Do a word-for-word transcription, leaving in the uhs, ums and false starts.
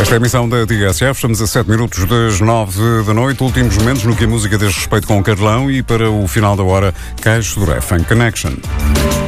Esta é a emissão da T S F. Estamos a sete minutos das nove da noite. Últimos momentos no que a música diz respeito com o Carlão e para o final da hora, Caixo Duré Funk Connection.